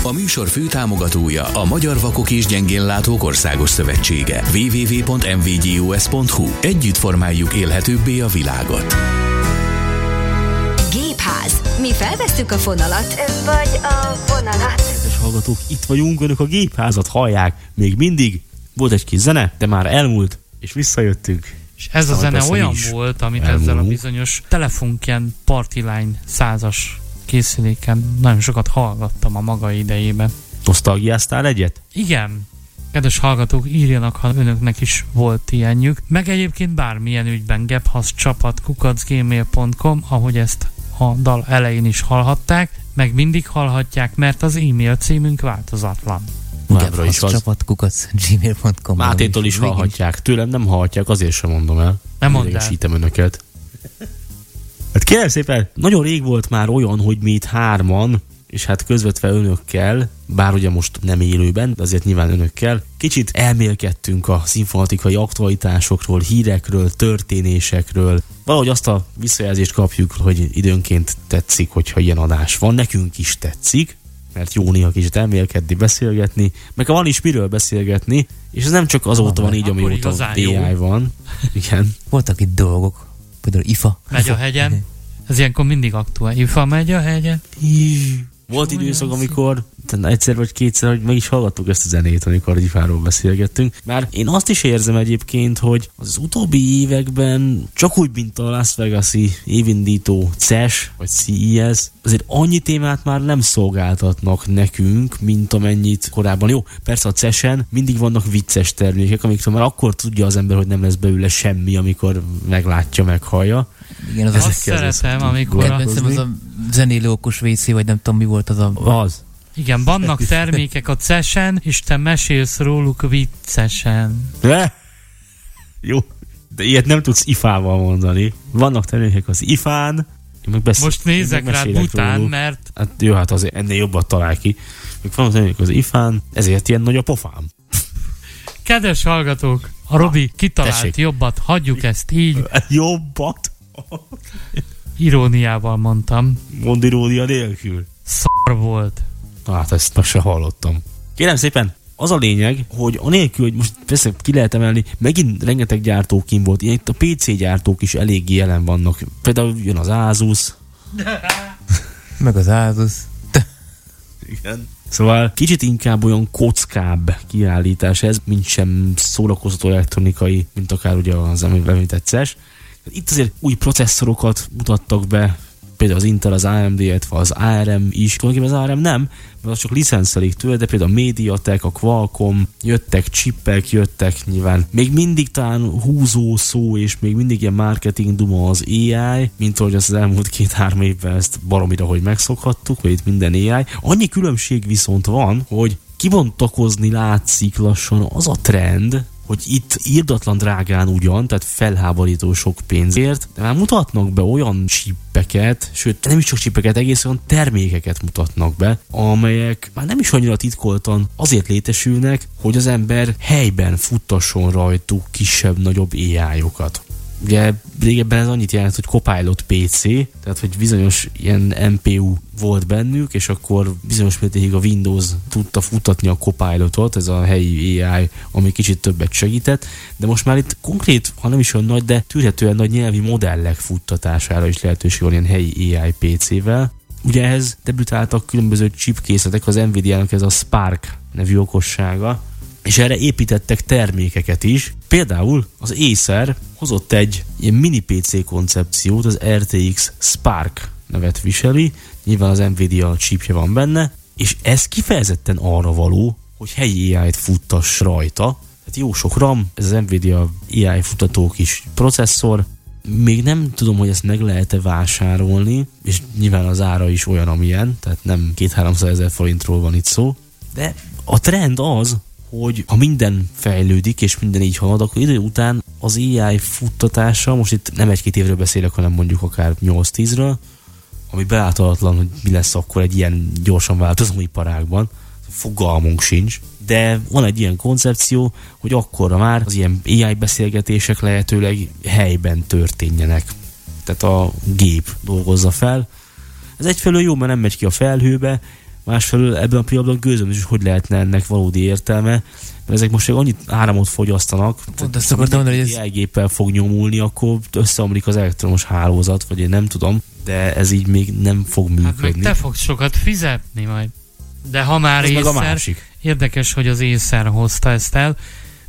A műsor főtámogatója a Magyar Vakok és Gyengénlátók Országos Szövetsége. www.mvgus.hu. Együtt formáljuk élhetőbbé a világot. Gépház. Mi felvesszük a fonalat, vagy a vonalat. Kedves hallgatók, itt vagyunk, önök a Gépházat hallják. Még mindig volt egy kis zene, de már elmúlt, és visszajöttünk. És ez a zene olyan volt, amit ezzel a bizonyos Telefunken Party Line 100-as készüléken nagyon sokat hallgattam a maga idejében. Nosztalgiáztál egyet? Igen. Kedves hallgatók, írjanak, ha önöknek is volt ilyenjük. Meg egyébként bármilyen ügyben gephazcsapat@gmail.com, ahogy ezt a dal elején is hallhatták, meg mindig hallhatják, mert az e-mail címünk változatlan. gephazcsapat@gmail.com. Mátétól is hallhatják. Tőlem nem hallhatják, azért sem mondom el. Nem mondd el. Idegesítem önöket. Hát kérem szépen, nagyon rég volt már olyan, hogy mi itt hárman, és hát közvetve önökkel, bár ugye most nem élőben, de azért nyilván önökkel, kicsit elmélkedtünk a informatikai aktualitásokról, hírekről, történésekről. Valahogy azt a visszajelzést kapjuk, hogy időnként tetszik, hogyha ilyen adás van. Nekünk is tetszik, mert jó néha kicsit elmélkedni, beszélgetni, meg van is miről beszélgetni, és ez nem csak azóta van így, amióta AI van. Igen. Voltak itt dolgok, például IFA. Megy a hegyen. Ez ilyenkor mindig aktuál. IFA megy a hegyen. Volt időszak, amikor egyszer vagy kétszer, hogy meg is hallgattuk ezt a zenét, amikor IFA-ról beszélgettünk. Már én azt is érzem egyébként, hogy az utóbbi években csak úgy, mint a Las Vegas-i évindító CES vagy CES, azért annyi témát már nem szolgáltatnak nekünk, mint amennyit korábban. Jó, persze a CES-en mindig vannak vicces termékek, amikről már akkor tudja az ember, hogy nem lesz belőle semmi, amikor meglátja, meghallja. Igen, azt szeretem, amikor... Kedvencem az a zenélő okos WC, vagy nem tudom mi volt az a... Az. Igen, vannak termékek a CES-en, és te mesélsz róluk viccesen. Jó, de ilyet nem tudsz IFA-val mondani. Vannak termékek az IFA-n. Most nézek rád után, mert... Hát jó, hát azért ennél jobbat talál ki. Még vannak termékek az IFA-n, ezért ilyen nagy a pofám. Kedves hallgatók, a Robi kitalált tessék. Jobbat, hagyjuk ezt így. Jobbat? Iróniával mondtam. Mond irónia nélkül. Szar volt. Hát ezt most se hallottam. Kérem szépen, az a lényeg, hogy anélkül, hogy most persze ki lehet emelni, megint rengeteg gyártó kim volt. Ilyen itt a PC gyártók is eléggé jelen vannak. Például jön az Asus. Meg az Asus. Igen. Szóval kicsit inkább olyan kockább kiállítás ez, mint sem szórakoztató elektronikai, mint akár ugye az említett CES. Itt azért új processzorokat mutattak be, például az Intel, az AMD, illetve az ARM is. Tulajdonképpen az ARM nem, mert az csak licenszelik tőle, de például a Mediatek, a Qualcomm, jöttek chipek, jöttek nyilván. Még mindig talán húzó szó, és még mindig ilyen marketing duma az AI, mint ahogy az elmúlt 2-3 évben ezt baromira, hogy megszokhattuk, hogy itt minden AI. Annyi különbség viszont van, hogy kibontakozni látszik lassan az a trend, hogy itt irdatlan drágán ugyan, tehát felháborító sok pénzért, de már mutatnak be olyan chipeket, sőt nem is csak chipeket, egész olyan termékeket mutatnak be, amelyek már nem is annyira titkoltan azért létesülnek, hogy az ember helyben futtasson rajtuk kisebb-nagyobb AI-okat. Ugye régebben ez annyit jelent, hogy Copilot PC, tehát hogy bizonyos ilyen MPU volt bennük, és akkor bizonyos mértékig a Windows tudta futtatni a Copilotot, ez a helyi AI, ami kicsit többet segített, de most már itt konkrét, ha nem is olyan nagy, de tűrhetően nagy nyelvi modellek futtatására is lehetőség van ilyen helyi AI PC-vel. Ugye ehhez debütáltak különböző chipkészletek, az Nvidia-nak ez a Spark nevű okossága, és erre építettek termékeket is. Például az Acer hozott egy ilyen mini PC koncepciót, az RTX Spark nevet viseli, nyilván az Nvidia chipje van benne, és ez kifejezetten arra való, hogy helyi AI-t futtass rajta. Tehát jó sok RAM, ez az Nvidia AI futató kis processzor, még nem tudom, hogy ezt meg lehet-e vásárolni, és nyilván az ára is olyan, amilyen, tehát nem 200-300 ezer forintról van itt szó, de a trend az, hogy ha minden fejlődik, és minden így halad, akkor idő után az AI futtatása, most itt nem 1-2 évről beszélek, hanem mondjuk akár 8-10-ről, ami beláthatatlan, hogy mi lesz akkor egy ilyen gyorsan változó iparágban, fogalmunk sincs, de van egy ilyen koncepció, hogy akkorra már az ilyen AI beszélgetések lehetőleg helyben történjenek. Tehát a gép dolgozza fel. Ez egyfelől jó, mert nem megy ki a felhőbe, Másfelől ebben a pillanatban gőzöm is, hogy lehetne ennek valódi értelme, mert ezek most annyit áramot fogyasztanak, azt akartam mondani, hogy ez géppel fog nyomulni, akkor összeomlik az elektromos hálózat, vagy én nem tudom, de ez így még nem fog működni. Hát meg te fogsz sokat fizetni majd. De ha már Acer, érdekes, hogy az Acer hozta ezt el.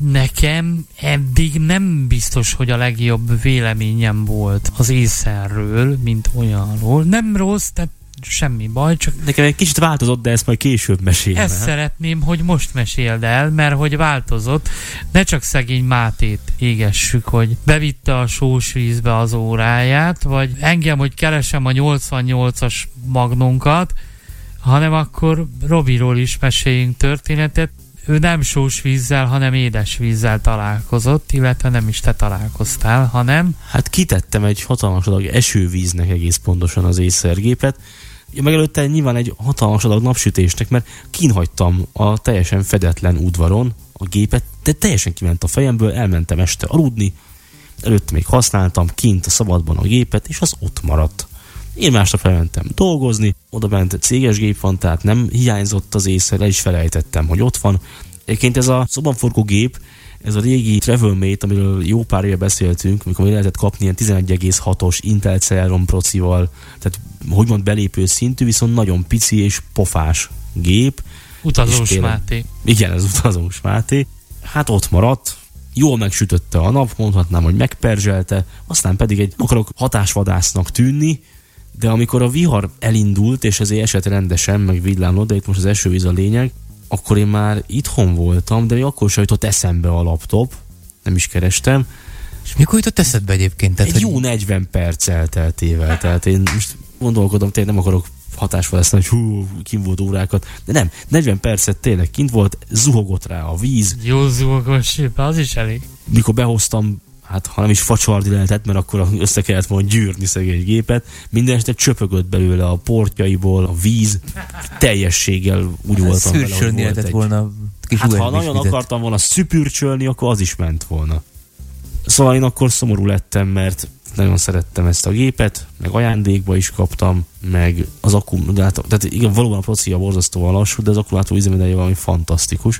Nekem eddig nem biztos, hogy a legjobb véleményem volt az Acerről, mint olyanról. Nem rossz, tehát semmi baj, csak... Nekem egy kicsit változott, de ezt majd később mesélem. Ezt szeretném, hogy most meséld el, mert hogy változott. Ne csak szegény Mátét égessük, hogy bevitte a sós vízbe az óráját, vagy engem, hogy keresem a 88-as magnunkat, hanem akkor Robiról is meséljünk történetet. Ő nem sós vízzel, hanem édes vízzel találkozott, illetve nem is te találkoztál, hanem... Hát kitettem egy hatalmas adag esővíznek egész pontosan az Acer gépet, meg előtte nyilván egy hatalmas adag napsütésnek, mert kínhagytam a teljesen fedetlen udvaron a gépet, de teljesen kiment a fejemből, elmentem este aludni, előtte még használtam kint a szabadban a gépet, és az ott maradt. Én másnap elmentem dolgozni, oda bent céges gép van, tehát nem hiányzott az Acer, el is felejtettem, hogy ott van. Egyébként ez a szobanforgó gép, ez a régi Travelmate, amiről jó pár éve beszéltünk, amikor még lehetett kapni ilyen 11,6-os Intel Celeron procival, tehát úgymond belépő szintű, viszont nagyon pici és pofás gép. Utazós Máté. Igen, az utazós Máté. Hát ott maradt, jól megsütötte a nap, mondhatnám, hogy megperzselte, aztán pedig egy, akarok hatásvadásznak tűnni, de amikor a vihar elindult, és ezért esett rendesen, meg villámlott, de itt most az esővíz a lényeg, akkor én már itthon voltam, de még akkor sem jutott eszembe a laptop, nem is kerestem. És mikor jutott eszedbe egyébként? Tehát, egy jó 40 perc elteltével, tehát én most gondolkodom, tényleg nem akarok hatásvadászni, hogy kint volt órákat, de nem, 40 percet tényleg kint volt, zuhogott rá a víz. Jó zuhogós, az is elég. Mikor behoztam, hát ha nem is facsardi lehetett, mert akkor össze kellett volna gyűrni szegény gépet, minden este csöpögött belőle a portjaiból, a víz, teljességgel úgy voltam vele, hogy volt egy... volna kis hát ha nagyon akartam volna szüpürcsölni, akkor az is ment volna. Szóval én akkor szomorú lettem, mert nagyon szerettem ezt a gépet, meg ajándékba is kaptam, meg az akkumulátor, tehát igen, valóban a procia borzasztóan lassú, de az akkumulátor üzemideje valami fantasztikus.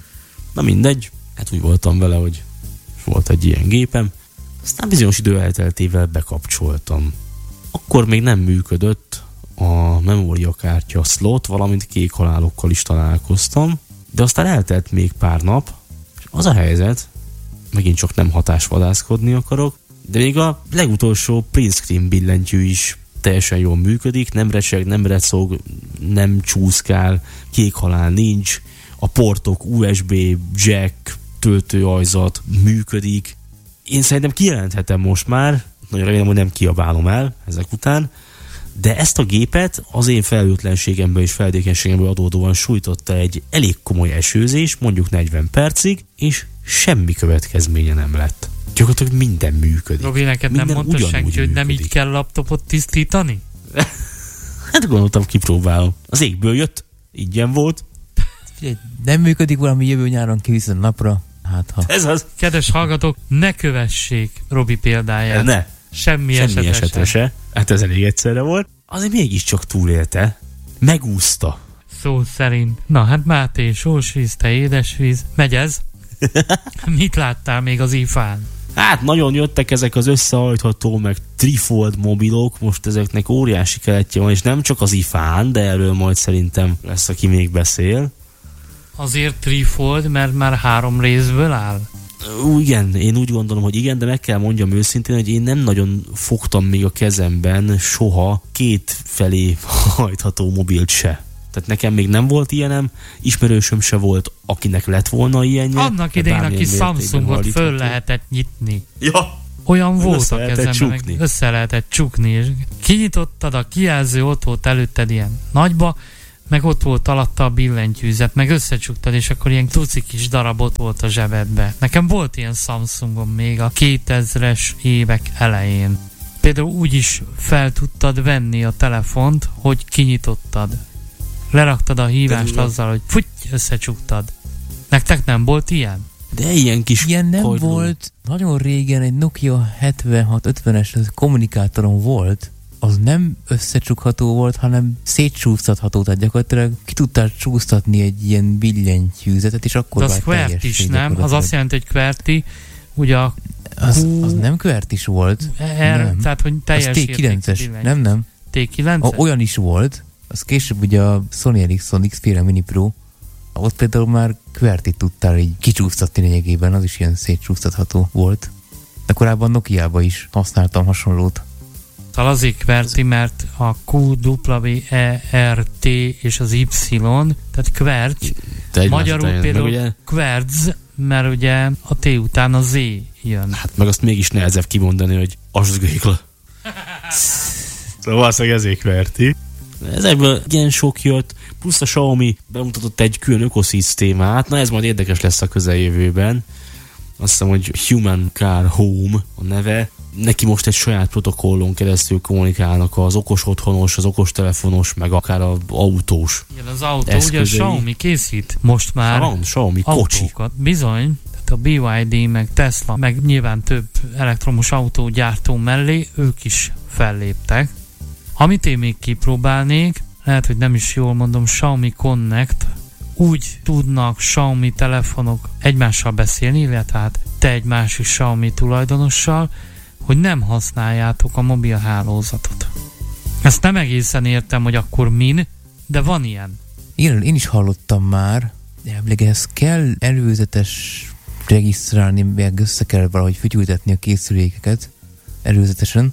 Na mindegy, hát úgy voltam vele, hogy volt egy ilyen gépem, aztán bizonyos idő elteltével bekapcsoltam. Akkor még nem működött a memóriakártya slot, valamint kék halálokkal is találkoztam, de aztán eltelt még pár nap, és az a helyzet, megint csak nem hatásvadászkodni akarok, de még a legutolsó print screen billentyű is teljesen jól működik, nem recseg, nem recog, nem csúszkál, kék halál nincs, a portok USB, jack, töltőajzat működik. Én szerintem kijelenthetem most már, nagyon remélem, hogy nem kiabálom el ezek után, de ezt a gépet az én felhőtlenségemből és feldékenységemből adódóan sújtotta egy elég komoly esőzés, mondjuk 40 percig, és semmi következménye nem lett. Gyakorlatilag minden működik. Robi, neked nem mondta senki, hogy nem így kell laptopot tisztítani? Hát gondoltam, kipróbálom. Az égből jött, ingyen volt. Nem működik valami, jövő nyáron kivisz a napra. Hát ha. Ez az. Kedves hallgatók, ne kövessék Robi példáját. Ne. Semmi esetre se. Hát ez elég egyszerre volt. Azért mégiscsak túlélte. Megúszta. Szó szerint. Na hát Máté, sósvíz, te édesvíz. Megy ez? Mit láttál még az IFA-n? Hát nagyon jöttek ezek az összehajtható, meg trifold mobilok, most ezeknek óriási keletje van, és nem csak az IFA-n, de erről majd szerintem lesz, aki még beszél. Azért trifold, mert már 3 részből áll? Igen, én úgy gondolom, hogy igen, de meg kell mondjam őszintén, hogy én nem nagyon fogtam még a kezemben soha 2 felé hajtható mobilt se. Tehát nekem még nem volt ilyenem, ismerősöm se volt, akinek lett volna ilyenje. Annak idején, aki Samsungot föl lehetett nyitni. Ja. Olyan volt a kezemben, meg össze lehetett csukni, és kinyitottad a kijelző, ott volt előtted ilyen nagyba, meg ott volt alatta a billentyűzet, meg összecsuktad, és akkor ilyen tuci kis darabot volt a zsebedbe. Nekem volt ilyen Samsungom még a 2000-es évek elején. Például úgy is fel tudtad venni a telefont, hogy kinyitottad. Leraktad a hívást azzal, hogy futty, összecsuktad. Nektek nem volt ilyen? De ilyen kis ilyen nem volt. Nagyon régen egy Nokia 7650-es kommunikátoron volt, az nem összecsukható volt, hanem szétcsúsztatható, tehát gyakorlatilag ki tudtál csúsztatni egy ilyen billentyűzetet, és akkor vált teljes. De az QWERTY is, nem? Az azt jelenti, hogy QWERTY, ugye a az nem QWERTY is volt. Nem. Tehát, hogy teljes az T9-es. Nem. T9-es? Olyan is volt. Az később ugye a Sony Ericsson Xperia Mini Pro. Ott például már QWERTY-t tudtál így kicsúsztatni lényegében, az is ilyen szétcsúsztatható volt. De korábban Nokia-ba is használtam hasonlót. Azért QWERTY, mert a QWERT és az Y, tehát QWERTY, magyarul például QWERTZ, mert ugye a T után a Z jön. Hát meg azt mégis nehezebb kimondani, hogy azsgékla. Szóval valószínűleg ezért QWERTY. Ezekből ilyen sok jött, plusz a Xiaomi bemutatott egy külön ökoszisztémát, na ez majd érdekes lesz a közeljövőben. Azt hiszem, hogy Human Car Home a neve. Neki most egy saját protokollon keresztül kommunikálnak az okos otthonos, az okos telefonos, meg akár az autós. Igen, az autó, eszközei. Ugye a Xiaomi készít most már van, Xiaomi kocsi. Bizony, tehát a BYD, meg Tesla, meg nyilván több elektromos autógyártó mellé ők is felléptek. Amit én még kipróbálnék, lehet, hogy nem is jól mondom, Xiaomi Connect, úgy tudnak Xiaomi telefonok egymással beszélni, illetve hát te egy másik Xiaomi tulajdonossal, hogy nem használjátok a mobil hálózatot. Ezt nem egészen értem, hogy akkor min, de van ilyen. Igen, én is hallottam már, de ez kell előzetes regisztrálni, meg össze kell valahogy fütyültetni a készülékeket előzetesen.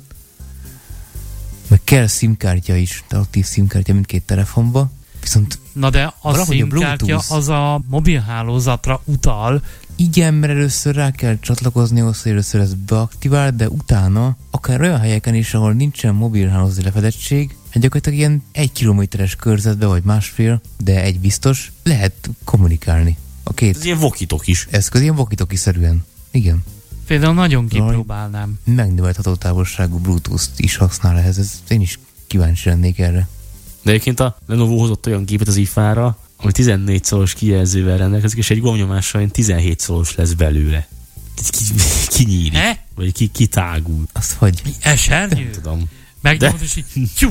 Meg kell SIM-kártya is, de aktív SIM-kártya mindkét telefonba. Viszont na de a SIM-kártya az a mobilhálózatra utal. Igen, mert először rá kell csatlakozni, hogy először ez beaktivál, de utána akár olyan helyeken is, ahol nincsen mobilhálózati lefedettség, gyakorlatilag ilyen 1 kilométeres körzetbe, vagy másfél, de egy biztos, lehet kommunikálni. A két ez ilyen walkie-talkie eszköz, ilyen walkie-talkie-szerűen. Igen. Például nagyon kipróbálnám. Megnövelt hatótávolságú Bluetooth-t is használ ehhez, én is kíváncsi lennék erre. De egyébként a Lenovo hozott olyan gépet az IFA-ra, ami 14 szoros kijelzővel rendelkezik, és egy gombnyomással 17 szoros lesz belőle. Kinyílik. Vagy kitágul. Az hogy? Esernyő? Nem tudom. Megnyomod, és így tyú!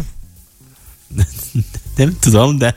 Nem tudom, de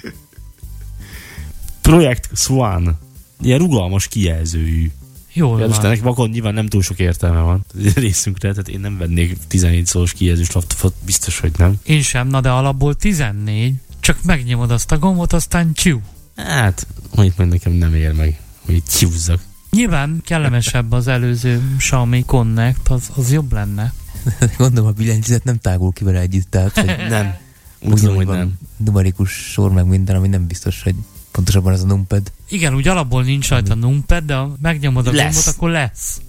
Projekt Swan. Ilyen rugalmas kijelzőjű. Jól van. Most ennek vakon nyilván nem túl sok értelme van részünkre, tehát én nem vennék 17 szoros kijelzős laptopot, biztos, hogy nem. Én sem, na de alapból 14, csak megnyomod azt a gombot, aztán tyú. Hát, mondjuk meg nekem nem ér meg, hogy tyúzzak. Nyilván kellemesebb az előző Xiaomi Connect, az jobb lenne. Gondolom, a billentyűzet nem tágul ki vele együtt, tehát nem. Úgy tudom, hogy nem. Numerikus sor meg minden, ami nem biztos, hogy pontosabban ez a numpad. Igen, úgy alapból nincs rajta numpad, de ha megnyomod a gombot, akkor lesz.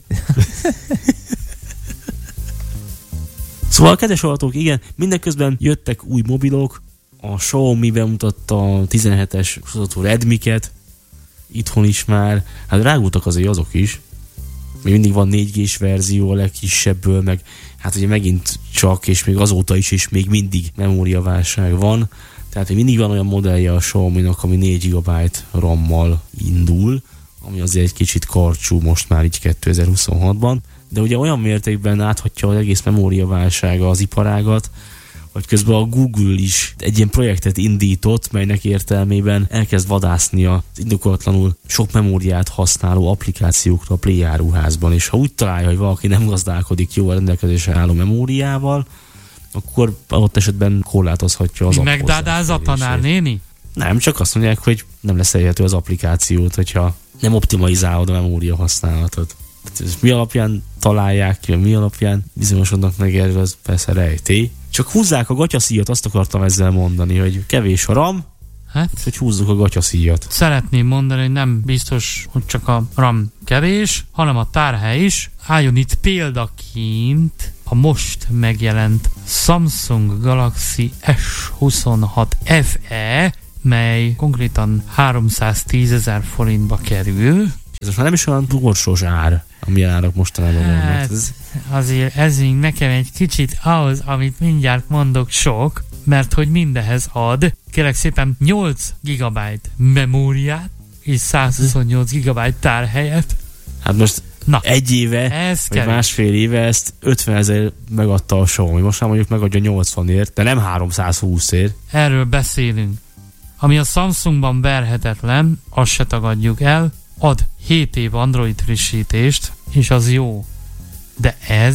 Szóval, kedves hallgatók, igen, mindeközben jöttek új mobilok, a Xiaomi bemutatta a 17-es Redmi-ket, itthon is már, hát rágultak azért azok is. Még mindig van 4G-s verzió a legkisebbből, meg hát ugye megint csak, és még azóta is, és még mindig memóriaválság van. Tehát még mindig van olyan modellje a Xiaomi-nak, ami 4 GB RAM-mal indul, ami azért egy kicsit karcsú most már így 2026-ban. De ugye olyan mértékben áthatja az egész memóriaválsága az iparágat, hogy közben a Google is egy ilyen projektet indított, melynek értelmében elkezd vadászni az indokolatlanul sok memóriát használó applikációkra a Play áruházban, és ha úgy találja, hogy valaki nem gazdálkodik jó a rendelkezésre álló memóriával, akkor ott esetben korlátozhatja az appot. Megdádáz a tanár néni? Nem, csak azt mondják, hogy nem lesz elérhető az applikációt, hogyha nem optimalizálod a memória használatot. Mi alapján találják ki, mi alapján bizonyosodnak meg erről, az persze rejtély. Csak húzzák a gatyaszíjat, azt akartam ezzel mondani, hogy kevés a RAM, hát, hogy húzzuk a gatyaszíjat. Szeretném mondani, hogy nem biztos, hogy csak a RAM kevés, hanem a tárhely is. Álljon itt példaként a most megjelent Samsung Galaxy S26 FE, mely konkrétan 310 000 forintba kerül. Ez most már nem is olyan borsos ár, ami árak mostanában vannak. Azért ez még nekem egy kicsit ahhoz, amit mindjárt mondok sok, mert hogy mindehez ad, kérlek szépen 8 GB memóriát és 128 GB tárhelyet. Hát most Na, egy éve, vagy másfél éve ezt 50 000 megadta a Xiaomi. Most már mondjuk megadja 80-ért, de nem 320-ért. Erről beszélünk. Ami a Samsungban verhetetlen, azt se tagadjuk el, ad 7 év Android frissítést, és az jó. De ez,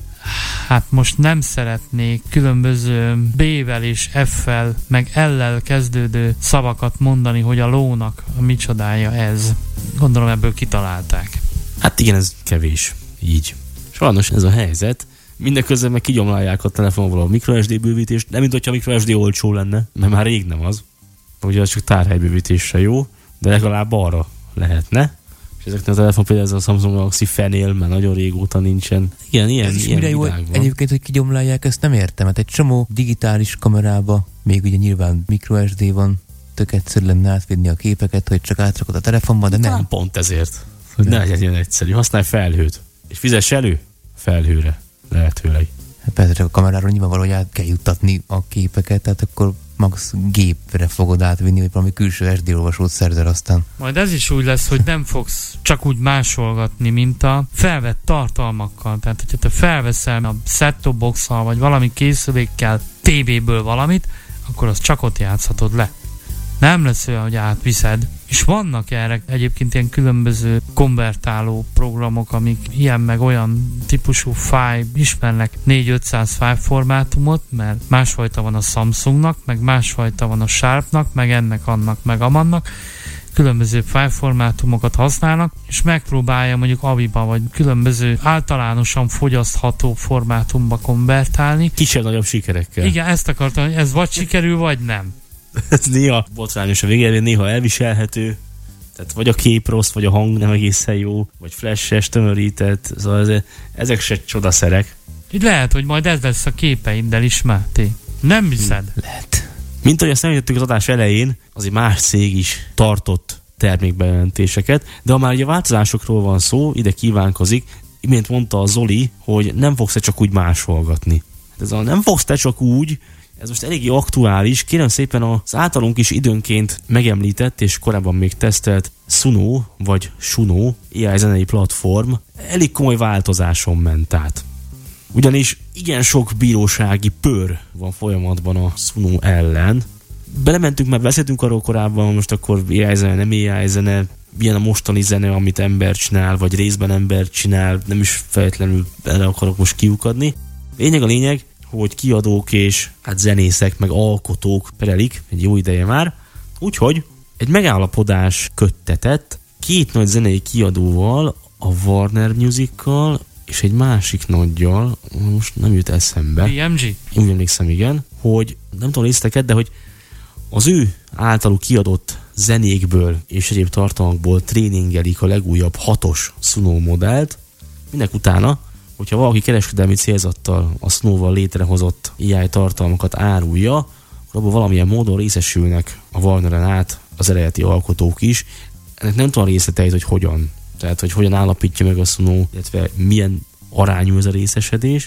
hát most nem szeretnék különböző B-vel és F-fel, meg L-lel kezdődő szavakat mondani, hogy a lónak a micsodája ez. Gondolom ebből kitalálták. Hát igen, ez kevés. Így. Sajnos ez a helyzet. Mindeközben meg kigyomlálják a telefonból a microSD bővítést, nem mint hogyha a microSD olcsó lenne, mert már rég nem az. Ugye az csak tárhelybővítésre jó, de legalább arra lehetne. És ezeknek a telefon például ez a Samsung Galaxy Fenél, mert nagyon régóta nincsen. Ilyen jó, egyébként, hogy kigyomlálják, ezt nem értem. Hát egy csomó digitális kamerába, még ugye nyilván microSD van, tök egyszerű lenne átvinni a képeket, hogy csak átrakod a telefonba, de nem. Pont ezért. Hogy ne legyen ilyen egyszerű. Használj felhőt. És fizess elő felhőre. Lehetőleg. Hát persze, a kameráról nyilvánvaló, hogy át kell juttatni a képeket, tehát akkor max gépre fogod átvinni, vagy valami külső SD olvasót szerzel aztán. Majd ez is úgy lesz, hogy nem fogsz csak úgy másolgatni, mint a felvett tartalmakkal. Tehát, hogyha te felveszel a set-top box-szal, vagy valami készülékkel tévéből valamit, akkor azt csak ott játszhatod le. Nem lesz olyan, hogy átviszed. És vannak erre egyébként ilyen különböző konvertáló programok, amik ilyen meg olyan típusú fájl ismernek 400-500 fájl formátumot, mert másfajta van a Samsungnak, meg másfajta van a Sharpnak, meg ennek, annak, meg amannak. Különböző fájlformátumokat használnak, és megpróbálja mondjuk AVI-ba, vagy különböző általánosan fogyasztható formátumba konvertálni. Kisebb-nagyobb sikerekkel. Igen, ezt akartam, hogy ez vagy sikerül, vagy nem. Ez néha botrányos a végén, néha elviselhető. Tehát vagy a kép rossz, vagy a hang nem egészen jó, vagy flash-es, tömörített. Szóval ezek se csodaszerek. Így lehet, hogy majd ez lesz a képeiddel is, Máté. Nem hiszed? Lehet. Mint ahogy azt említettük az adás elején, azért más cég is tartott termékbejelentéseket, de ha már ugye a változásokról van szó, ide kívánkozik, imént mondta a Zoli, hogy nem fogsz-e csak úgy másolgatni. Ez a nem fogsz te csak úgy, ez most eléggé aktuális. Kérem szépen az általunk is időnként megemlített és korábban még tesztelt Suno vagy Suno AI zenei platform elég komoly változáson ment át. Ugyanis igen sok bírósági pör van folyamatban a Suno ellen. Belementünk, már beszéltünk arról korábban, most akkor AI zene, nem AI zene, milyen a mostani zene, amit ember csinál, vagy részben ember csinál, nem is feltétlenül erre akarok most kiukadni. A lényeg, hogy kiadók és hát zenészek, meg alkotók perelik egy jó ideje már. Úgyhogy egy megállapodás köttetett két nagy zenei kiadóval, a Warner Music-kal és egy másik nagyjal, most nem jut eszembe. BMG? Úgy emlékszem, igen, hogy nem tudom részleteket, de hogy az ő általuk kiadott zenékből és egyéb tartalmakból tréningelik a legújabb 6-os Suno modellt. Minek utána, hogyha valaki kereskedelmi célzattal a Suno-val létrehozott AI tartalmakat árulja, akkor abban valamilyen módon részesülnek a Warneren át az eredeti alkotók is. Ennek nem tudom részleteit, hogy hogyan. Tehát, hogy hogyan állapítja meg a Suno, illetve milyen arányú ez a részesedés.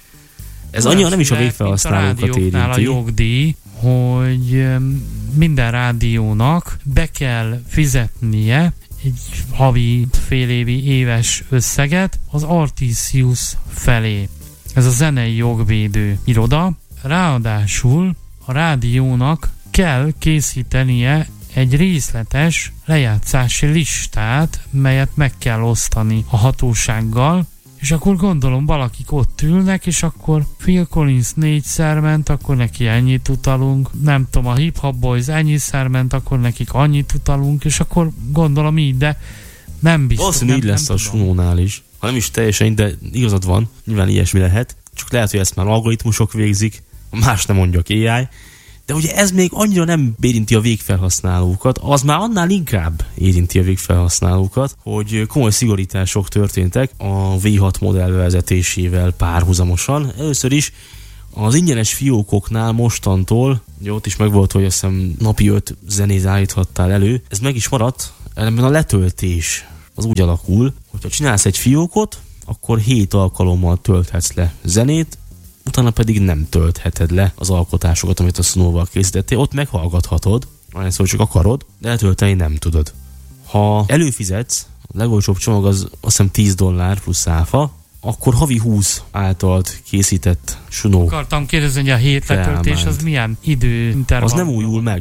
Ez annyira nem is a végfelhasználókat érinti. A jogdíj, hogy minden rádiónak be kell fizetnie egy havi, félévi, éves összeget az Artisius felé. Ez a zenei jogvédő iroda. Ráadásul a rádiónak kell készítenie egy részletes lejátszási listát, melyet meg kell osztani a hatósággal, és akkor gondolom valakik ott ülnek, és akkor Phil Collins 4-szer ment, akkor neki ennyit utalunk, nem tudom, a Hip Hop Boys ennyiszer ment, akkor nekik annyit utalunk, és akkor gondolom így, de nem biztos. Valószínűleg így lesz a Sunónál is. Ha nem is teljesen, de igazad van, nyilván ilyesmi lehet, csak lehet, hogy ezt már algoritmusok végzik, más nem mondjak AI, de ugye ez még annyira nem érinti a végfelhasználókat, az már annál inkább érinti a végfelhasználókat, hogy komoly szigorítások történtek a V6 modell vezetésével párhuzamosan. Először is az ingyenes fiókoknál mostantól, ugye ott is megvolt, hogy azt hiszem napi 5 zenét állíthattál elő, ez meg is maradt, ellenben a letöltés az úgy alakul, hogyha csinálsz egy fiókot, akkor 7 alkalommal tölthetsz le zenét, utána pedig nem töltheted le az alkotásokat, amit a Suno-val készítettél. Ott meghallgathatod, szóval csak akarod, de letölteni nem tudod. Ha előfizetsz a legolcsóbb csomag az azt hiszem $10 plusz áfa, akkor havi 20 általt készített Suno. Akartam kérdezni, hogy a 7 letöltés az milyen időintervall? Az nem újul meg.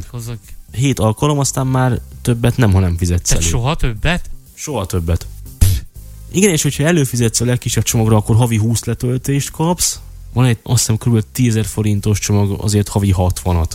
7 alkalom, aztán már többet nem, ha nem fizetsz elő. Soha többet? Soha többet. Igen, és hogyha előfizetsz a legkisebb csomagra, akkor havi 20 letöltést kapsz. Van egy, azt hiszem, kb. 10 000 forintos csomag, azért havi 60-at.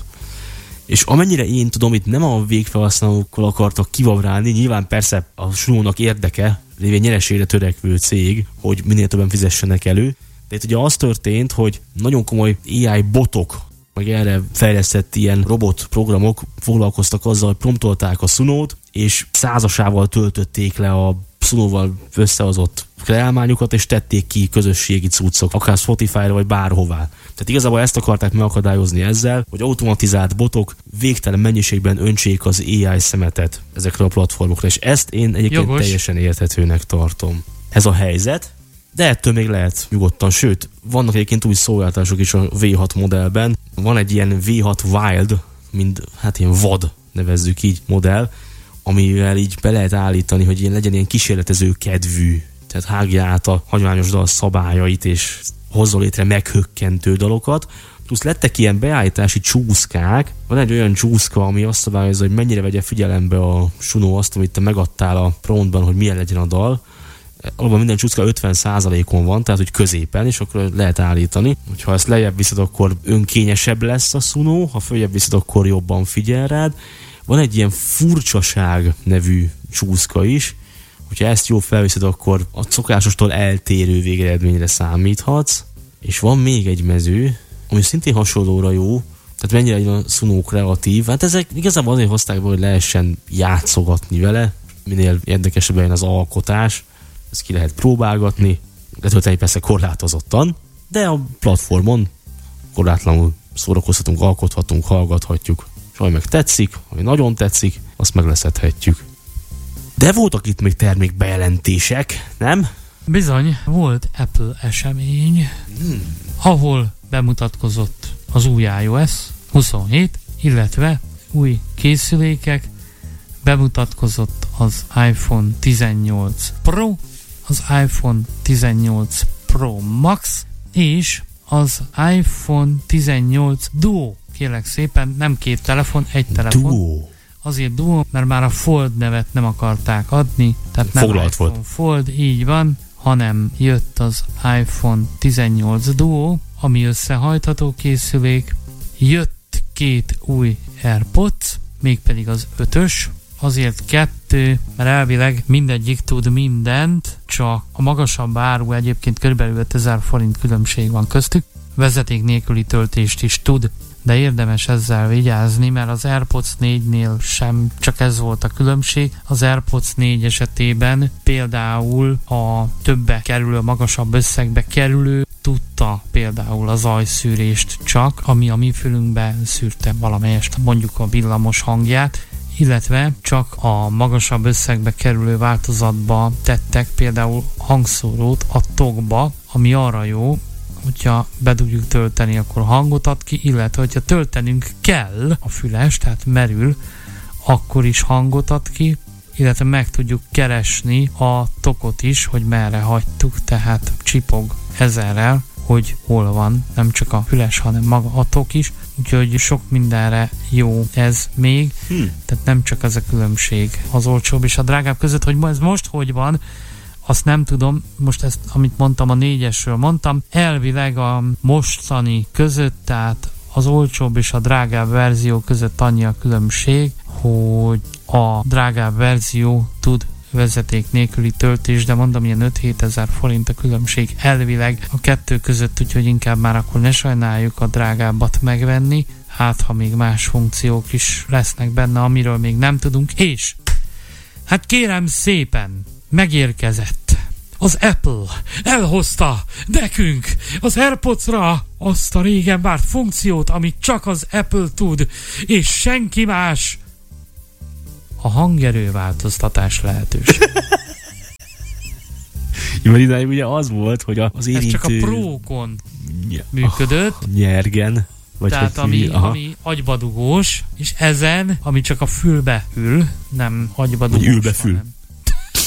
És amennyire én tudom, itt nem a végfelhasználókkal akartak kivavrálni, nyilván persze a Sunónak érdeke, lévén nyereségre törekvő cég, hogy minél többen fizessenek elő. De itt ugye az történt, hogy nagyon komoly AI botok, meg erre fejlesztett ilyen robotprogramok foglalkoztak azzal, hogy promptolták a Sunót, és 100-asával töltötték le a Sunóval összehozott kreálmányokat, és tették ki közösségi cuccok, akár Spotify-ra, vagy bárhová. Tehát igazából ezt akarták megakadályozni ezzel, hogy automatizált botok végtelen mennyiségben öntsék az AI szemetet ezekre a platformokra, és ezt én egyébként teljesen érthetőnek tartom. Ez a helyzet, de ettől még lehet nyugodtan, sőt, vannak egyébként új szolgáltatások is a V6 modellben. Van egy ilyen V6 Wild, hát ilyen vad nevezzük így modell, amivel így be lehet állítani, hogy legyen ilyen kísérletező kedvű, tehát hágja át a hagyományos dal szabályait, és hozzon létre meghökkentő dalokat. Plusz lettek ilyen beállítási csúszkák. Van egy olyan csúszka, ami azt szabályozza, hogy mennyire vegye figyelembe a Suno azt, amit te megadtál a promptban, hogy milyen legyen a dal. Alapban minden csúszka 50%-on van, tehát hogy középen, és akkor lehet állítani. Ha ezt lejjebb viszed, akkor önkényesebb lesz a Suno, ha följebb viszed, akkor jobban figyel rád. Van egy ilyen furcsaság nevű csúszka is, hogyha ezt jól felviszed, akkor a szokásostól eltérő végeredményre számíthatsz. És van még egy mező, ami szintén hasonlóra jó, tehát mennyire egy a Suno kreatív. Hát ezek igazából azért hozták be, hogy lehessen játszogatni vele, minél érdekesebb legyen az alkotás. Ezt ki lehet próbálgatni, letölteni persze korlátozottan, de a platformon korlátlanul szórakozhatunk, alkothatunk, hallgathatjuk. És ami meg tetszik, ami nagyon tetszik, azt megleszedhetjük. De voltak itt még termékbejelentések, nem? Bizony, volt Apple esemény, ahol bemutatkozott az új iOS 27, illetve új készülékek, bemutatkozott az iPhone 18 Pro, az iPhone 18 Pro Max, és az iPhone 18 Duo. Kérlek szépen, nem 2 telefon, 1 telefon. Duo. Azért Duo, mert már a Fold nevet nem akarták adni, tehát nem foglalt iPhone volt. Fold, így van, hanem jött az iPhone 18 Duo, ami összehajtható készülék, jött 2 új AirPods, mégpedig az 5-ös, azért 2, mert elvileg mindegyik tud mindent, csak a magasabb áru egyébként kb. 5000 forint különbség van köztük, vezeték nélküli töltést is tud, de érdemes ezzel vigyázni, mert az AirPods 4-nél sem csak ez volt a különbség. Az AirPods 4 esetében például a többe kerülő, magasabb összegbe kerülő tudta például a zajszűrést csak, ami a mi fülünkbe szűrte valamelyest mondjuk a villamos hangját, illetve csak a magasabb összegbe kerülő változatba tettek például hangszórót a tokba, ami arra jó, hogyha be tudjuk tölteni, akkor hangot ad ki, illetve hogyha töltenünk kell a füles, tehát merül, akkor is hangot ad ki, illetve meg tudjuk keresni a tokot is, hogy merre hagytuk, tehát csipog ezerrel, hogy hol van, nem csak a füles, hanem maga a tok is, úgyhogy sok mindenre jó ez még, tehát nem csak ez a különbség az olcsóbb és a drágább között, hogy ez most hogy van, azt nem tudom, most ezt, amit mondtam, a 4-esről mondtam, elvileg a mostani között, tehát az olcsóbb és a drágább verzió között annyi a különbség, hogy a drágább verzió tud vezeték nélküli töltés, de mondom, ilyen 5-7 ezer forint a különbség elvileg a 2 között, úgyhogy inkább már akkor ne sajnáljuk a drágábbat megvenni, hát ha még más funkciók is lesznek benne, amiről még nem tudunk, és hát kérem szépen, megérkezett. Az Apple elhozta nekünk az AirPods-ra azt a régen várt funkciót, amit csak az Apple tud, és senki más. A hangerőváltoztatás lehetőség. Mert idáig ugye az volt, hogy az érintő... Ez csak a Pro-kon működött. Nyergen. Vagy tehát ami agybadugós, és ezen, ami csak a fülbe ül, nem agybadugós, ül be fül.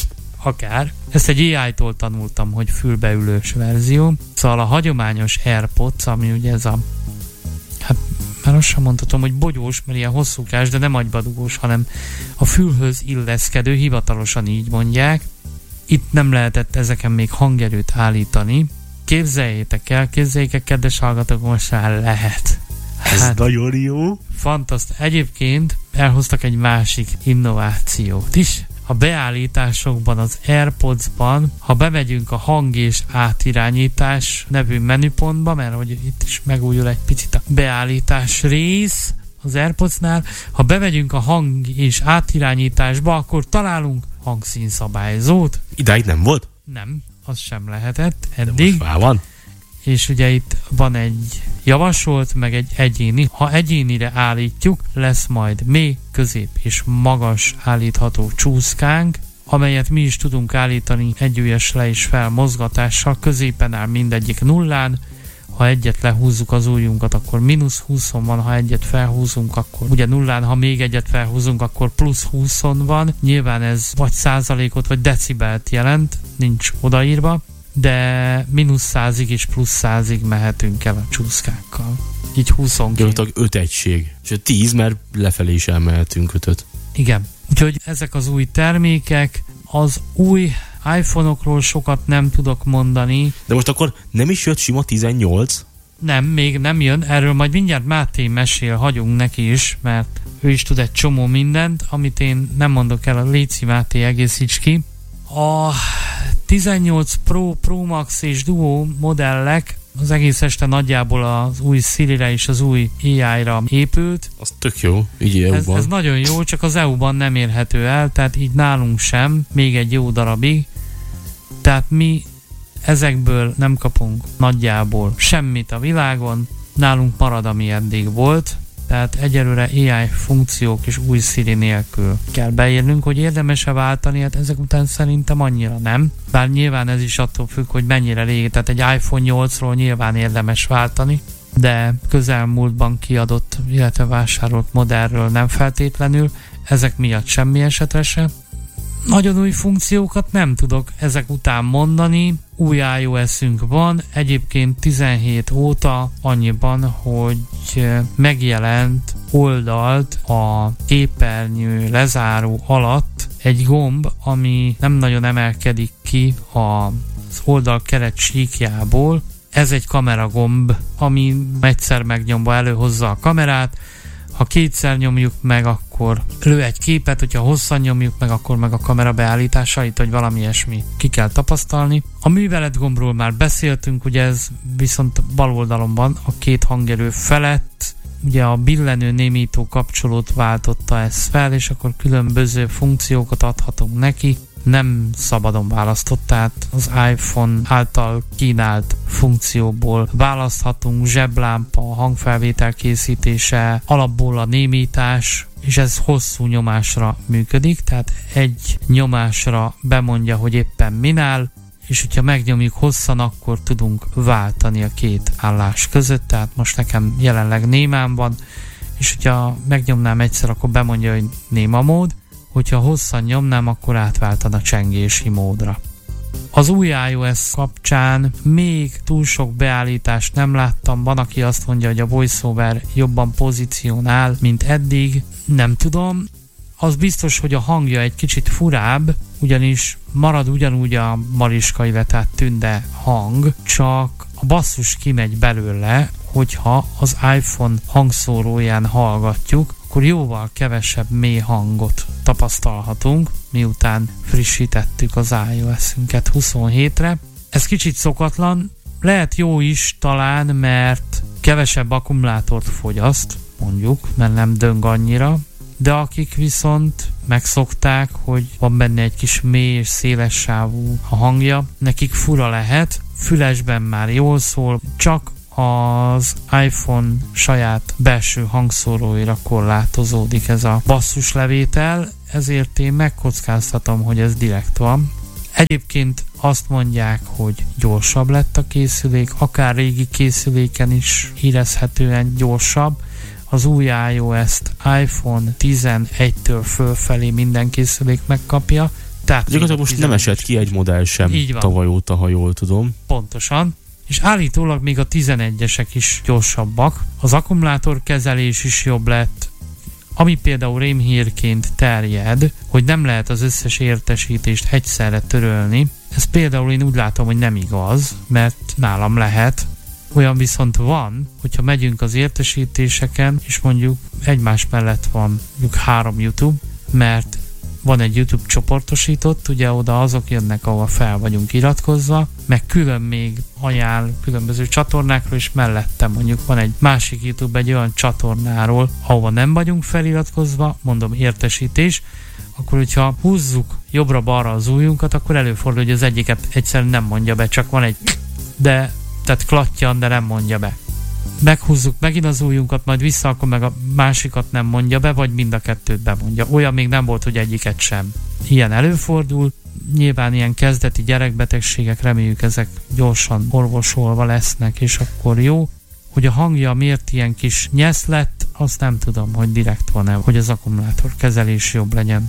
akár. Ezt egy AI-tól tanultam, hogy fülbeülős verzió. Szóval a hagyományos AirPods, ami ugye ez a, hát már azt sem mondhatom, hogy bogyós, mert ilyen hosszúkás, de nem agybadugós, hanem a fülhöz illeszkedő, hivatalosan így mondják. Itt nem lehetett ezeken még hangerőt állítani. Képzeljétek el, kedves hallgatók, most már lehet. Ez nagyon jó. Fantasztikus. Egyébként elhoztak egy másik innovációt is. A beállításokban, az AirPods-ban, ha bemegyünk a hang és átirányítás nevű menüpontba, mert hogy itt is megújul egy picit a beállítás rész az AirPods-nál, ha bemegyünk a hang és átirányításba, akkor találunk hangszínszabályzót. Idáig nem volt? Nem, az sem lehetett eddig. De most van. És ugye itt van egy javasolt, meg egy egyéni. Ha egyénire állítjuk, lesz majd mély, közép és magas állítható csúszkánk, amelyet mi is tudunk állítani együttes le és fel mozgatással. Középen áll mindegyik nullán. Ha egyet lehúzzuk az ujjunkat, akkor -20 van, ha egyet felhúzunk, akkor ugye nullán, ha még egyet felhúzunk, akkor +20 van. Nyilván ez vagy százalékot, vagy decibelt jelent, nincs odaírva, de -100-ig és +100-ig mehetünk el a csúszkákkal. Így 22. Gyakorlatilag 5 egység. És a 10, mert lefelé is elmehetünk 5-öt. Igen. Úgyhogy ezek az új termékek, az új iPhone-okról sokat nem tudok mondani. De most akkor nem is jött sima 18? Nem, még nem jön. Erről majd mindjárt Máté mesél, hagyunk neki is, mert ő is tud egy csomó mindent, amit én nem mondok el, a Léci Máté egészíts ki. A 18 Pro Max és Duo modellek az egész este nagyjából az új Siri-re és az új AI-ra épült. Az tök jó, így EU-ban. Ez nagyon jó, csak az EU-ban nem érhető el, tehát így nálunk sem, még egy jó darabig. Tehát mi ezekből nem kapunk nagyjából semmit a világon, nálunk marad, ami eddig volt, tehát egyelőre AI funkciók és új Siri nélkül kell beírnünk, hogy érdemes-e váltani, hát ezek után szerintem annyira nem. Bár nyilván ez is attól függ, hogy mennyire régi, tehát egy iPhone 8-ról nyilván érdemes váltani, de közelmúltban kiadott, illetve vásárolt modellről nem feltétlenül, ezek miatt semmi esetre se. Nagyon új funkciókat nem tudok ezek után mondani, új iOS-ünk van, egyébként 17 óta annyiban, hogy megjelent oldalt a képernyő lezáró alatt egy gomb, ami nem nagyon emelkedik ki az oldal keret síkjából. Ez egy kameragomb, ami egyszer megnyomva előhozza a kamerát, ha kétszer nyomjuk meg, akkor lő egy képet, hogyha hosszan nyomjuk meg, akkor meg a kamera beállításait, vagy valami ilyesmi ki kell tapasztalni. A műveletgombról már beszéltünk, ugye ez viszont bal oldalon van, a két hangerő felett, ugye a billenő némító kapcsolót váltotta ezt fel, és akkor különböző funkciókat adhatunk neki. Nem szabadon választott, tehát az iPhone által kínált funkcióból választhatunk, zseblámpa, hangfelvétel készítése, alapból a némítás, és ez hosszú nyomásra működik, tehát egy nyomásra bemondja, hogy éppen min áll, és hogyha megnyomjuk hosszan, akkor tudunk váltani a két állás között, tehát most nekem jelenleg némán van, és hogyha megnyomnám egyszer, akkor bemondja, hogy néma mód, hogyha hosszan nyomnám, akkor átváltana csengési módra. Az új iOS kapcsán még túl sok beállítást nem láttam, van, aki azt mondja, hogy a VoiceOver jobban pozícionál, mint eddig, nem tudom. Az biztos, hogy a hangja egy kicsit furább, ugyanis marad ugyanúgy a Mariska Ivetát Tünde hang, csak a basszus kimegy belőle, hogyha az iPhone hangszóróján hallgatjuk, akkor jóval kevesebb mély hangot tapasztalhatunk, miután frissítettük az iOS-ünket 27-re. Ez kicsit szokatlan, lehet jó is talán, mert kevesebb akkumulátort fogyaszt, mondjuk, mert nem döng annyira, de akik viszont megszokták, hogy van benne egy kis mély és széles sávú a hangja, nekik fura lehet, fülesben már jól szól, csak az iPhone saját belső hangszóróira korlátozódik ez a basszuslevétel, ezért én megkockáztatom, hogy ez direkt van. Egyébként azt mondják, hogy gyorsabb lett a készülék, akár régi készüléken is érezhetően gyorsabb. Az új iOS-t iPhone 11-től fölfelé minden készülék megkapja, Tehát gyakorlatilag most nem esett ki egy modell sem tavaly óta, ha jól tudom. Pontosan. És állítólag még a 11-esek is gyorsabbak. Az akkumulátorkezelés is jobb lett. Ami például rémhírként terjed, hogy nem lehet az összes értesítést egyszerre törölni. Ez például én úgy látom, hogy nem igaz, mert nálam lehet. Olyan viszont van, hogyha megyünk az értesítéseken, és mondjuk egymás mellett van mondjuk 3 YouTube, mert van egy YouTube csoportosított, ugye oda azok jönnek, ahol fel vagyunk iratkozva, meg külön még ajánl különböző csatornákról, és mellette mondjuk van egy másik YouTube egy olyan csatornáról, ahova nem vagyunk feliratkozva, mondom értesítés, akkor hogyha húzzuk jobbra-balra az ujjunkat, akkor előfordul, hogy az egyiket egyszerűen nem mondja be, csak van egy tehát klattyan, de nem mondja be. Meghúzzuk megint az ujjunkat, majd vissza, akkor meg a másikat nem mondja be, vagy mind a kettőt bemondja. Olyan még nem volt, hogy egyiket sem. Ilyen előfordul. Nyilván ilyen kezdeti gyerekbetegségek, reméljük ezek gyorsan orvosolva lesznek, és akkor jó. Hogy a hangja miért ilyen kis nyesz lett, azt nem tudom, hogy direkt van-e, hogy az akkumulátorkezelés jobb legyen.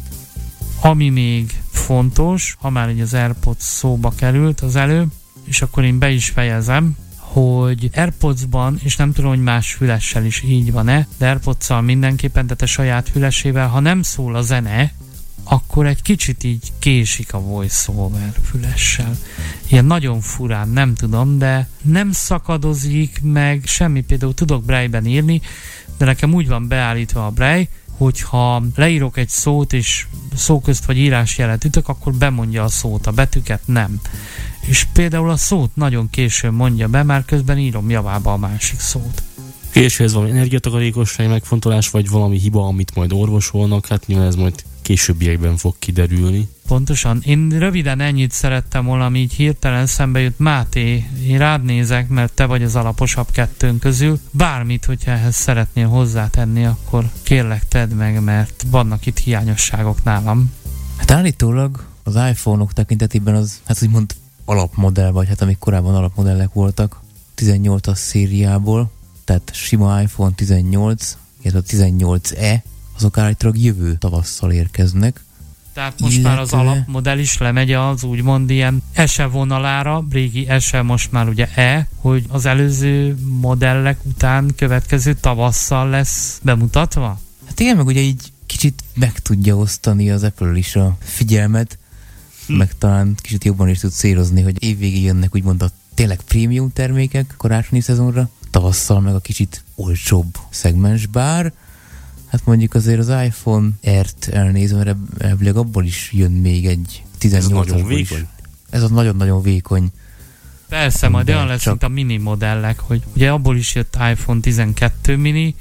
Ami még fontos, ha már így az AirPods szóba került az előbb, és akkor én be is fejezem, hogy AirPods-ban, és nem tudom, hogy más fülessel is így van-e, de AirPods-szal mindenképpen, tehát a saját fülesével, ha nem szól a zene, akkor egy kicsit így késik a voice-over fülessel. Ilyen nagyon furán, nem tudom, de nem szakadozik meg semmi, például tudok Braille-ben írni, de nekem úgy van beállítva a Braille, hogyha leírok egy szót, és szó közt vagy írásjelet ütök, akkor bemondja a szót, a betűket nem. És például a szót nagyon későn mondja be, már közben írom javába a másik szót. És ez valami energiatakarékossági megfontolás, vagy valami hiba, amit majd orvosolnak, hát nyilván ez majd későbbiekben fog kiderülni. Pontosan. Én röviden ennyit szerettem volna, ami így hirtelen szembe jött. Máté, én rád nézek, mert te vagy az alaposabb kettőnk közül. Bármit, hogyha ehhez szeretnél hozzátenni, akkor kérlek tedd meg, mert vannak itt hiányosságok nálam. Hát állítólag az iPhone-ok tekintetében az, hát úgymond alapmodell, vagy hát amik korábban alapmodellek voltak, 18-as szériából, tehát sima iPhone 18, illetve a 18e, azok állítólag jövő tavasszal érkeznek. Tehát most már az alapmodell is lemegy az úgymond ilyen SE vonalára, régi SE, most már ugye E, hogy az előző modellek után következő tavasszal lesz bemutatva? Hát igen, meg ugye így kicsit meg tudja osztani az Apple is a figyelmet, meg talán kicsit jobban is tud célozni, hogy évvégig jönnek úgymond a tényleg prémium termékek karácsonyi szezonra, tavasszal meg a kicsit olcsóbb szegmens, bár hát mondjuk azért az iPhone R-t elnézve, mert elvileg abból is jön még egy 18-asból is. Ez az nagyon-nagyon vékony. Persze, majd olyan lesz, mint a mini modellek, hogy ugye abból is jött iPhone 12 mini,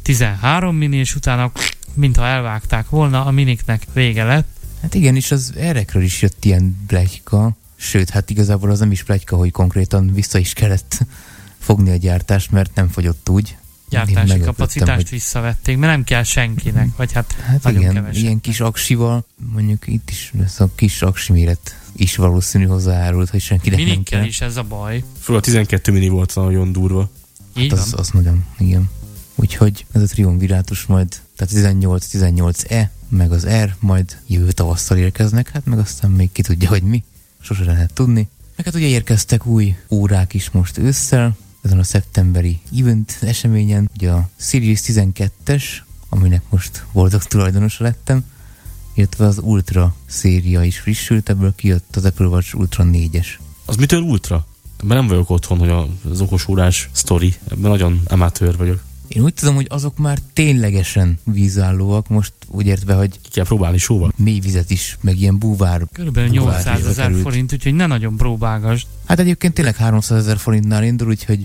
13 mini, és utána mintha elvágták volna, a miniknek vége lett. Hát igen, és az R-ekről is jött ilyen pletyka, sőt, hát igazából az nem is pletyka, hogy konkrétan vissza is kellett fogni a gyártást, mert nem fogyott úgy. Gyártási kapacitást hogy visszavették, mert nem kell senkinek, vagy hát nagyon igen, kevesek. Ilyen kis aksival, mondjuk itt is ez a kis aksi méret is valószínű hozzáárult, hogy senkinek nem kell. is ez a baj. Föl a 12 mini volt nagyon durva. Így hát az nagyon, igen. Úgyhogy ez a triumvirátus majd, tehát 18-18E, meg az R majd jövő tavasszal érkeznek, hát meg aztán még ki tudja, hogy mi. Sose lehet tudni. Meg hát ugye érkeztek új órák is most ősszel, ezen a szeptemberi event eseményen, ugye a Series 12-es, aminek most boldog tulajdonosa lettem, illetve az Ultra széria is frissült, ebből kijött az Apple Watch Ultra 4-es. Az mitől Ultra? Ebben nem vagyok otthon, hogy az okos órás sztori, ebben nagyon amatőr vagyok. Én úgy tudom, hogy azok már ténylegesen vízállóak, most úgy értve, hogy ki kell próbálni sóval. Mély vizet is, meg ilyen búvár. Körülbelül 800 000 forint, úgyhogy ne nagyon próbálgasd. Hát egyébként tényleg 300 000 forintnál indul, úgyhogy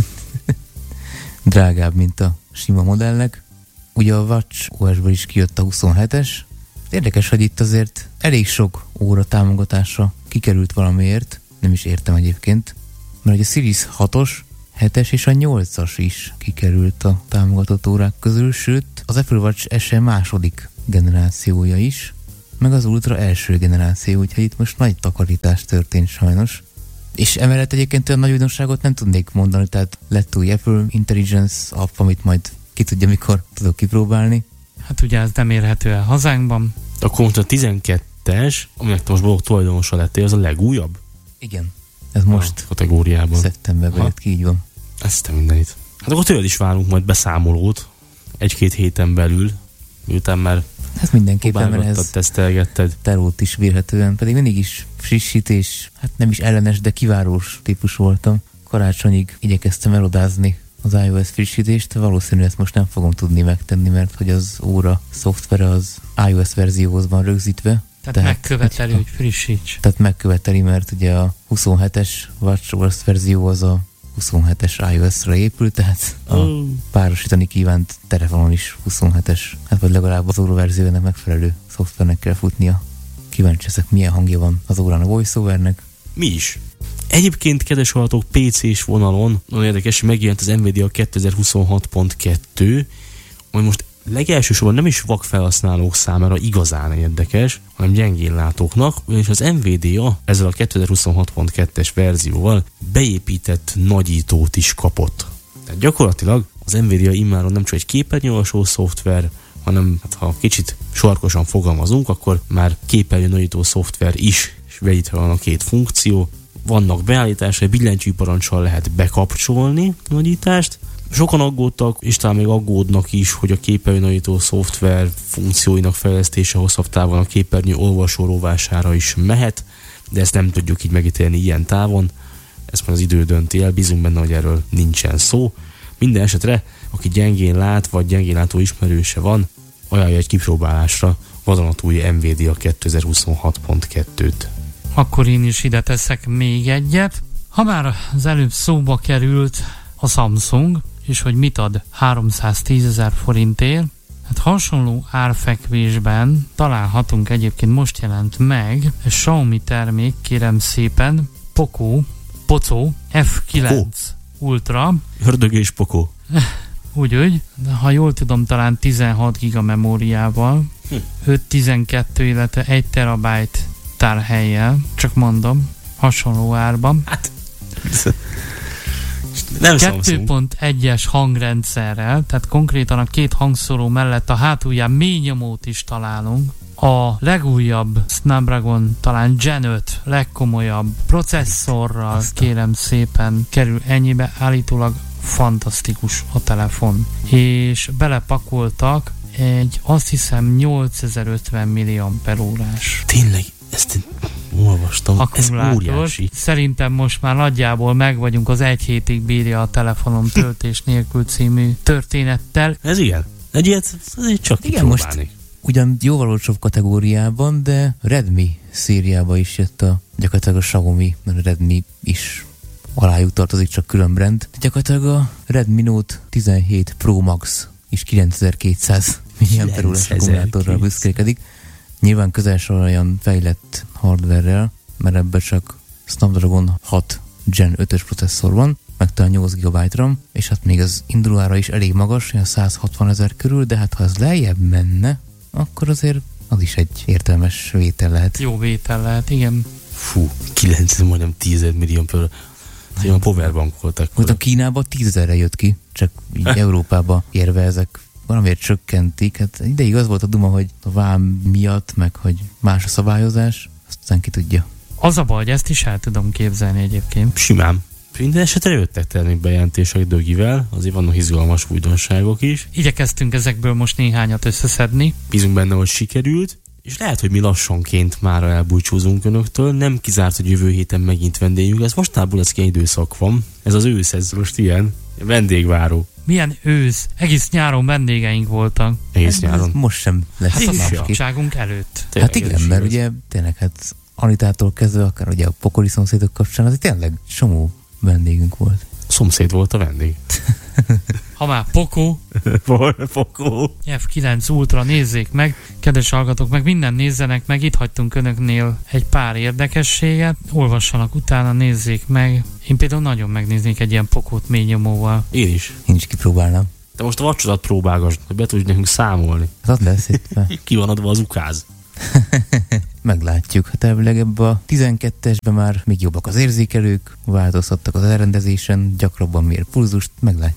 drágább, mint a sima modellek. Ugye a Watch OS-ből is kijött a 27-es. Érdekes, hogy itt azért elég sok óra támogatásra kikerült valamiért. Nem is értem egyébként. Mert ugye a Series 6-os, 7-es és a 8-as is kikerült a támogatott órák közül, sőt az Apple Watch SE második generációja is, meg az Ultra első generáció, úgyhogy itt most nagy takarítás történt sajnos. És emellett egyébként olyan nagy újdonságot nem tudnék mondani, tehát lett új Apple Intelligence app, amit majd ki tudja, mikor tudok kipróbálni. Hát ugye ez nem érhető el hazánkban. Akkor most a 12 M2-es, aminek te most Balogh tulajdonosa lettél, az a legújabb? Igen. Ez most kategóriában. Szeptemberben jött ki, így van. Ezt te mindenit. Hát akkor tőled is várunk majd beszámolót 1-2 héten belül, miután már hát mindenképpen, mert ez tesztelgetted. Terót is vélhetően, pedig mindig is frissítés, hát nem is ellenes, de kivárós típus voltam. Karácsonyig igyekeztem elodázni az iOS frissítést, valószínűleg ezt most nem fogom tudni megtenni, mert hogy az óra szoftvere az iOS verzióhoz van rögzítve. Tehát megköveteli, hogy frissíts. Tehát megköveteli, mert ugye a 27-es WatchOS verzió az a 27-es iOS-ra épül, tehát a párosítani kívánt telefonon is 27-es, hát vagy legalább az óra verziónak megfelelő szoftvernek kell futnia. Kíváncsi ezek, milyen hangja van az órán a VoiceOvernek. Mi is. Egyébként, kedves hallgatók, PC-s vonalon nagyon érdekes, hogy megjelent az Nvidia 2026.2, ami most legelsősorban nem is vakfelhasználók számára igazán érdekes, hanem gyengénlátóknak, ugyanis az Nvidia ezzel a 2026.2-es verzióval beépített nagyítót is kapott. Tehát gyakorlatilag az Nvidia immáron nem csak egy képernyőolvasó szoftver, hanem hát, ha kicsit sarkosan fogalmazunk, akkor már képernyő nagyító szoftver is beépítve van a két funkció. Vannak beállításai, billentyűparancsal lehet bekapcsolni a nagyítást. Sokan aggódtak, és talán még aggódnak is, hogy a képernyőnagyító szoftver funkcióinak fejlesztése hosszabb távon a képernyő olvasó rovására is mehet, de ezt nem tudjuk így megítélni ilyen távon. Ezt már az idő dönti el, bízunk benne, hogy erről nincsen szó. Minden esetre, aki gyengén lát, vagy gyengén látó ismerőse van, ajánlja egy kipróbálásra vadonatúj Nvidia 2026.2-t. Akkor én is ide teszek még egyet. Ha már az előbb szóba került a Samsung, és hogy mit ad 310 000 forintért, hát hasonló árfekvésben találhatunk, egyébként most jelent meg egy Xiaomi termék, kérem szépen, Poco F9 Ultra. Ördögés Poco. Úgy, ha jól tudom, talán 16 giga memóriával, 5-12, illetve 1 terabyte tárhellyel, csak mondom, hasonló árban. Hát, nem 2.1-es hangrendszerrel, tehát konkrétan a két hangszóró mellett a hátulján mély nyomót is találunk. A legújabb Snapdragon, talán Gen 5 legkomolyabb processzorral, kérem szépen, kerül ennyibe, állítólag fantasztikus a telefon. És belepakoltak egy, azt hiszem, 8050 mAh-órás. Tényleg, ezt én olvastam, ez óriási. Szerintem most már nagyjából meg vagyunk az 1 hétig bírja a telefonom töltés nélkül című történettel. Ez igen. Egy ilyet csak igen, most ugyan jóval olcsóbb kategóriában, de Redmi szériába is jött gyakorlatilag a Xiaomi, mert a Redmi is alájuk tartozik, csak külön brand. Gyakorlatilag a Redmi Note 17 Pro Max is 9200 mAh akkumulátorral büszkélkedik. Nyilván közel olyan fejlett hardware-rel, mert ebben csak Snapdragon 6 Gen 5-ös processzor van, meg talán 8 GB RAM, és hát még az indulóára is elég magas, olyan 160 000 körül, de hát ha az lejjebb menne, akkor azért az is egy értelmes vétel lehet. Jó vétel lehet, igen. Fú, 9, majdnem 10 millió per. Ilyen powerbank voltak. Ott a Kínában 10 000-re jött ki, csak így Európába érve ezek valamiért csökkentik. Hát ideig az volt a duma, hogy a vám miatt, meg hogy más a szabályozás, aztán ki tudja. Az a baj, hogy ezt is el tudom képzelni egyébként. Simán. Minden esetre jöttek termékbejelentések dögivel, azért vannak izgalmas újdonságok is. Igyekeztünk ezekből most néhányat összeszedni. Bízunk benne, hogy sikerült, és lehet, hogy mi lassanként már elbúcsúzunk önöktől. Nem kizárt, hogy jövő héten megint vendégünk lesz. Mostanában ez ilyen időszak van. Ez az ősz, ez most ilyen vendégváró. Milyen ősz? Egész nyáron vendégeink voltak. Egész nyáron. Most sem lesz. Hát a szabadságunk előtt. Hát igen, mert ugye tényleg hát Anitától kezdve, akár ugye a pokoli szomszédok kapcsán, azért tényleg csomó vendégünk volt. A szomszéd volt a vendég. Ha már Poco F9 Ultra, nézzék meg, kedves hallgatók, meg minden nézzenek meg, itt hagytunk önöknél egy pár érdekességet, olvassanak utána, nézzék meg. Én például nagyon megnéznék egy ilyen Pocót mély nyomóval. Én is. Én is kipróbálnám. De most a vacsorát próbálgasd, hogy be tudj nekünk számolni. Hát az lesz itt. Ki van adva az ukáz? Meglátjuk. Hát elvileg ebben a 12-esben már még jobbak az érzékelők, változtattak az elrendezésen, gyakrabban mér pulzust, meglátjuk.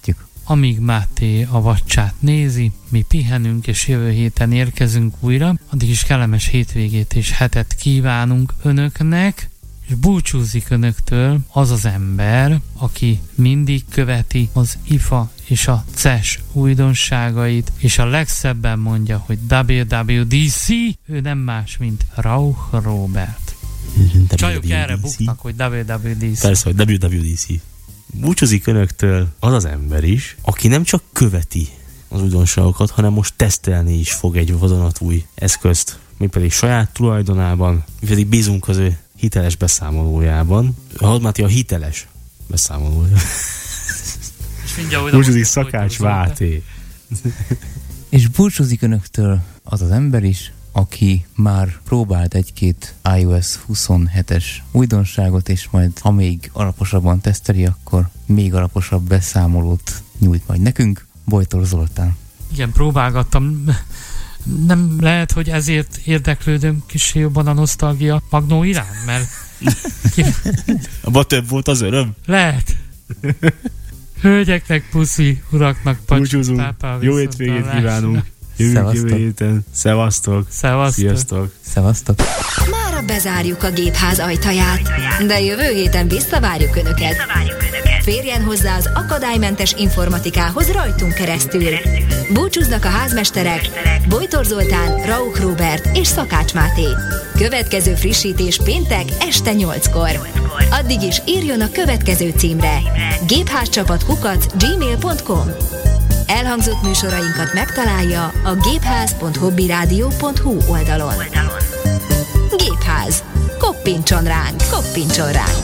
amíg Máté a vacsát nézi, mi pihenünk, és jövő héten érkezünk újra. Addig is kellemes hétvégét és hetet kívánunk önöknek, és búcsúzik önöktől az az ember, aki mindig követi az IFA és a CES újdonságait, és a legszebben mondja, hogy WWDC, ő nem más, mint Rauch Róbert. Csajok erre buknak, hogy WWDC. Persze, hogy WWDC. Búcsúzik önöktől az az ember is, aki nem csak követi az újdonságokat, hanem most tesztelni is fog egy vadonatúj eszközt, mi pedig saját tulajdonában, mi pedig bízunk az ő hiteles beszámolójában. Máté a hiteles beszámolója. Búcsúzik Szakács Máté. És búcsúzik önöktől az az ember is, aki már próbált egy-két iOS 27-es újdonságot, és majd amíg alaposabban teszteli, akkor még alaposabb beszámolót nyújt majd nekünk. Bojtor Zoltán. Igen, próbálgattam. Nem lehet, hogy ezért érdeklődöm kicsi jobban a nosztalgia Magnó iránt, mert... Abba több volt az öröm? Lehet. Hölgyeknek puszi, uraknak búcsúzunk. Jó hétvégét kívánunk. Jövő héten. Szevasztok. Sziasztok. Szevasztok. Mára bezárjuk a gépház ajtaját, de jövő héten visszavárjuk Önöket. Férjen hozzá az akadálymentes informatikához rajtunk keresztül. Búcsúznak a házmesterek Bojtor Zoltán, Rauch Róbert és Szakács Máté. Következő frissítés péntek este 8-kor. Addig is írjon a következő címre: gépházcsapat@gmail.com. Elhangzott műsorainkat megtalálja a gépház.hobbyradio.hu oldalon. Gépház. Koppintson ránk! Koppintson ránk!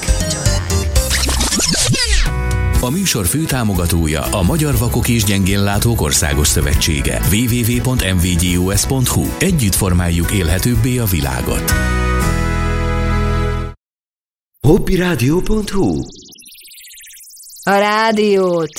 A műsor főtámogatója a Magyar Vakok és Gyengénlátók Országos Szövetsége. www.mvgus.hu. Együtt formáljuk élhetőbbé a világot. hobbyradio.hu. A rádiót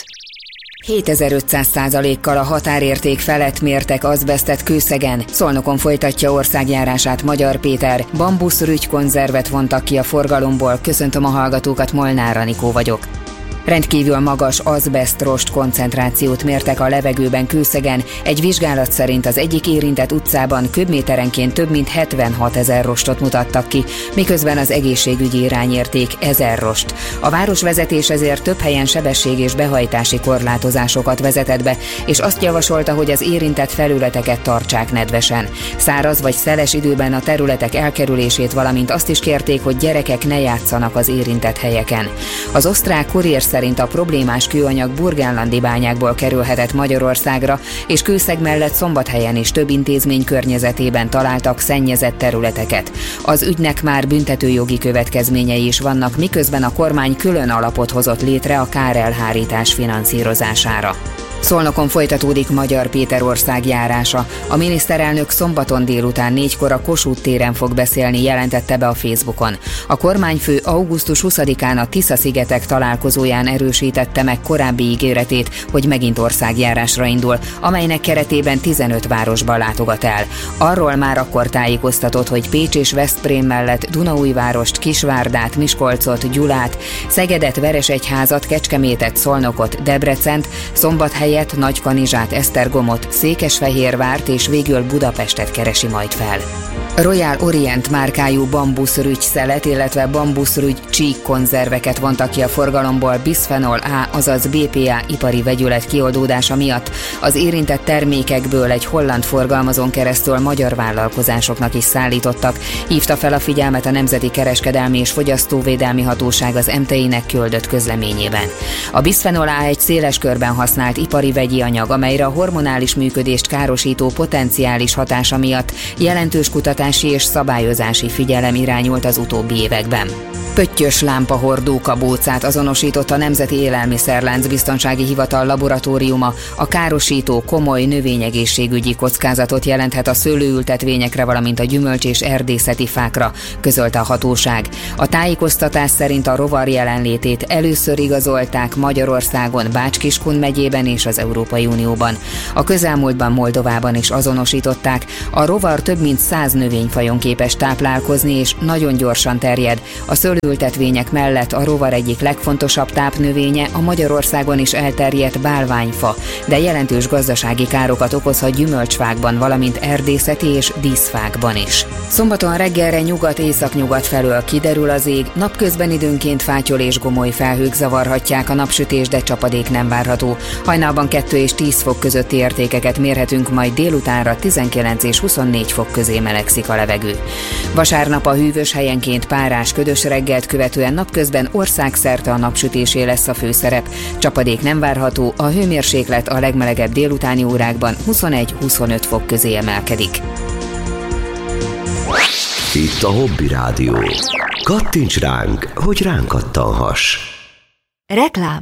7500%-kal a határérték felett mértek azbesztet Kőszegen. Szolnokon folytatja országjárását Magyar Péter. Bambuszrügykonzervet vontak ki a forgalomból. Köszöntöm a hallgatókat, Molnár Anikó vagyok. Rendkívül magas azbesztrost koncentrációt mértek a levegőben Kőszegen. Egy vizsgálat szerint az egyik érintett utcában köbméterenként több mint 76 000 rostot mutattak ki, miközben az egészségügyi irányérték 1000 rost. A városvezetés ezért több helyen sebesség- és behajtási korlátozásokat vezetett be, és azt javasolta, hogy az érintett felületeket tartsák nedvesen. Száraz vagy szeles időben a területek elkerülését, valamint azt is kérték, hogy gyerekek ne játszanak az érintett helyeken. Az osztrák Kurier szerint a problémás kőanyag burgenlandi bányákból kerülhetett Magyarországra, és Kőszeg mellett Szombathelyen is több intézmény környezetében találtak szennyezett területeket. Az ügynek már büntetőjogi következményei is vannak, miközben a kormány külön alapot hozott létre a kárelhárítás finanszírozására. Szolnokon folytatódik Magyar Péter országjárása. A miniszterelnök szombaton délután 4-kor a Kossuth téren fog beszélni, jelentette be a Facebookon. A kormányfő augusztus 20-án a Tisza-szigetek találkozóján erősítette meg korábbi ígéretét, hogy megint országjárásra indul, amelynek keretében 15 városba látogat el. Arról már akkor tájékoztatott, hogy Pécs és Veszprém mellett Dunaújvárost, Kisvárdát, Miskolcot, Gyulát, Szegedet, Veresegyházat, Kecskemétet, Szolnokot, Debrecent, Szombathelyet, Nagykanizsát, Esztergomot, Székesfehérvárt és végül Budapestet keresi majd fel. Royal Orient márkájú bambuszrügy szelet, illetve bambuszrügy csík konzerveket vontak ki a forgalomból bisphenol A, azaz BPA ipari vegyület kioldódása miatt. Az érintett termékekből egy holland forgalmazón keresztül magyar vállalkozásoknak is szállítottak, hívta fel a figyelmet a Nemzeti Kereskedelmi és Fogyasztóvédelmi Hatóság az MTI-nek küldött közleményében. A bisphenol A egy széles körben használt ipari vegyi anyag, amelyre a hormonális működést károsító potenciális hatása miatt jelentős kutatási és szabályozási figyelem irányult az utóbbi években. Pöttyös lámpahordó kabócát azonosított a Nemzeti Élelmiszerlánc Biztonsági Hivatal laboratóriuma. A károsító komoly növényegészségügyi kockázatot jelenthet a szőlőültetvényekre, valamint a gyümölcs- és erdészeti fákra, közölte a hatóság. A tájékoztatás szerint a rovar jelenlétét először igazolták Magyarországon, Bács-Kiskun megyében és az Európai Unióban. A közelmúltban Moldovában is azonosították. A rovar több mint 100 növényfajon képes táplálkozni, és nagyon gyorsan terjed. A ültetvények mellett a rovar egyik legfontosabb tápnövénye a Magyarországon is elterjedt bálványfa, de jelentős gazdasági károkat okozhat gyümölcsfákban, valamint erdészeti és díszfákban is. Szombaton reggelre nyugat-északnyugat felől kiderül az ég, napközben időnként fátyol és gomoly felhők zavarhatják a napsütés, de csapadék nem várható. Hajnalban 2 és 10 fok közötti értékeket mérhetünk, majd délutánra 19 és 24 fok közé melegszik a levegő. Vasárnap a hűvös helyenként párás ködös reggelt követően napközben országszerte a napsütésé lesz a főszerep. Csapadék nem várható, a hőmérséklet a legmelegebb délutáni órákban 21-25 fok közé emelkedik. Itt a Hobby Rádió. Kattints ránk, hogy ránk kattanhass. Reklám.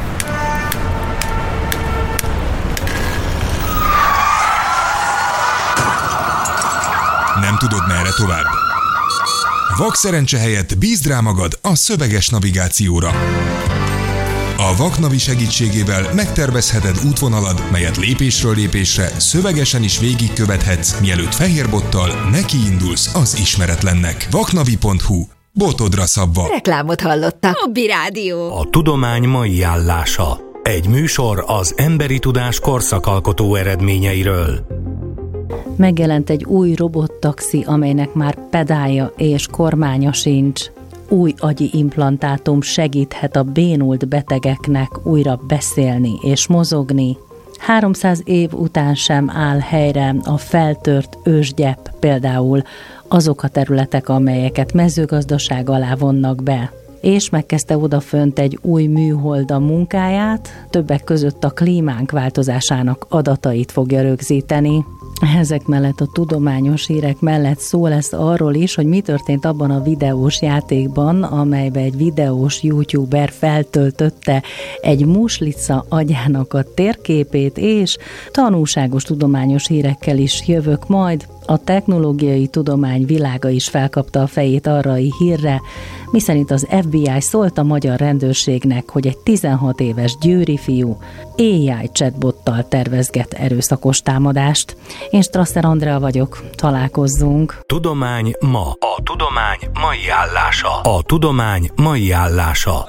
Nem tudod, merre tovább? Vakszerencse helyett bízd rá magad a szöveges navigációra. A Vaknavi segítségével megtervezheted útvonalad, melyet lépésről lépésre szövegesen is végigkövethetsz, mielőtt fehérbottal nekiindulsz az ismeretlennek. Vaknavi.hu. Botodra szabva. Reklámot hallottak. Hobby Rádió. A tudomány mai állása. Egy műsor az emberi tudás korszakalkotó eredményeiről. Megjelent egy új robottaxi, amelynek már pedálja és kormánya sincs. Új agyi implantátum segíthet a bénult betegeknek újra beszélni és mozogni. 300 év után sem áll helyre a feltört ősgyep, például azok a területek, amelyeket mezőgazdaság alá vonnak be. És megkezdte odafönt egy új műhold a munkáját, többek között a klímánk változásának adatait fogja rögzíteni. Ezek mellett a tudományos hírek mellett szó lesz arról is, hogy mi történt abban a videós játékban, amelybe egy videós youtuber feltöltötte egy muslica agyának a térképét, és tanulságos tudományos hírekkel is jövök majd. A technológiai tudomány világa is felkapta a fejét arra a hírre, miszerint az FBI szólt a magyar rendőrségnek, hogy egy 16 éves győri fiú AI chatbottal tervezget erőszakos támadást. Én Strasser Andrea vagyok, találkozzunk. Tudomány ma. A tudomány mai állása. A tudomány mai állása.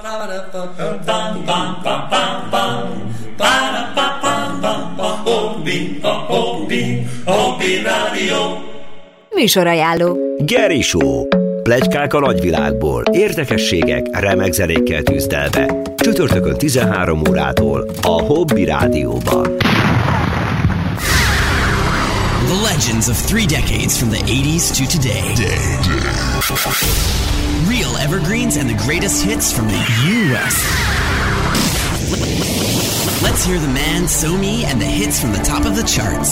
Műsorajánló. Geri Show. Pletykák a nagyvilágból, érdekességek, remek zenékkel tűzdelve. Csütörtökön 13 órától a Hobby Rádióban. The legends of 3 decades from the 80s to today. Real evergreens and the greatest hits from the U.S. Let's hear the man, So-Me, and the hits from the top of the charts.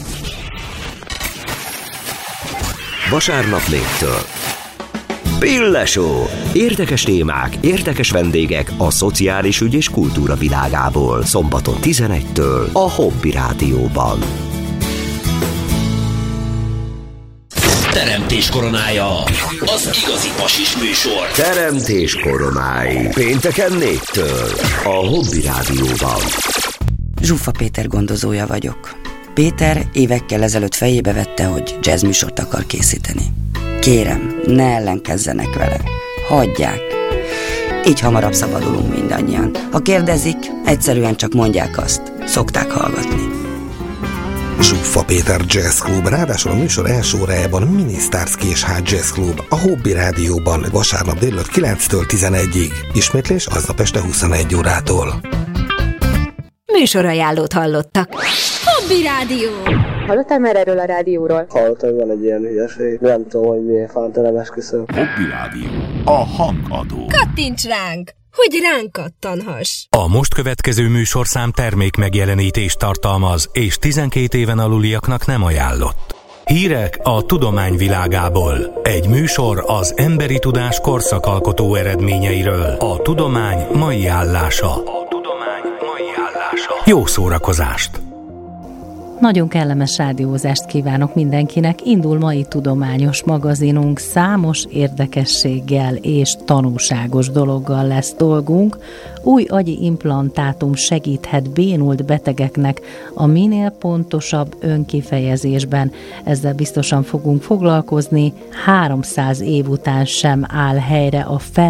Vasárnap 4-től. Pille Show. Érdekes témák, érdekes vendégek a szociális ügy és kultúra világából. Szombaton 11-től a Hobby Rádióban. Teremtés koronája. Az igazi pasis műsor. Teremtés koronái. Pénteken 4-től a Hobby Rádióban. Zsuffa Péter gondozója vagyok. Péter évekkel ezelőtt fejébe vette, hogy jazzműsort akar készíteni. Kérem, ne ellenkezzenek vele. Hagyják. Így hamarabb szabadulunk mindannyian. Ha kérdezik, egyszerűen csak mondják azt. Szokták hallgatni. Zsuffa Péter Jazz Club, ráadásul a műsor első órájában Minisztárszki és Hágy Jazz Club a Hobby Rádióban vasárnap délután 9-től 11-ig. Ismétlés aznap este 21 órától. Műsorajánlót hallottak. Hobby Rádió! Hallottál már erről a rádióról? Hallottam, hogy van egy ilyen hülyeség. Nem tudom, hogy miért fánta nem esküszöm. Hobby Rádió. A hangadó. Kattints ránk, hogy ránk kattanhass. A most következő műsorszám termék megjelenítést tartalmaz, és 12 éven aluliaknak nem ajánlott. Hírek a tudomány világából. Egy műsor az emberi tudás korszakalkotó eredményeiről. A tudomány mai állása. A tudomány mai állása. Jó szórakozást! Nagyon kellemes rádiózást kívánok mindenkinek. Indul mai tudományos magazinunk, számos érdekességgel és tanulságos dologgal lesz dolgunk. Új agyi implantátum segíthet bénult betegeknek a minél pontosabb önkifejezésben. Ezzel biztosan fogunk foglalkozni. 300 év után sem áll helyre a